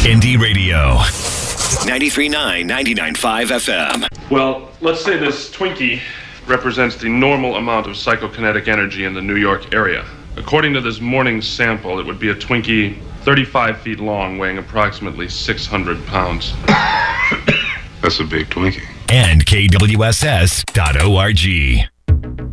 Weekendy Radio. 93.9, 99.5 FM. Well, let's say this Twinkie represents the normal amount of psychokinetic energy in the New York area. According to this morning's sample, it would be a Twinkie 35 feet long, weighing approximately 600 pounds. That's a big Twinkie. And KWSS.org.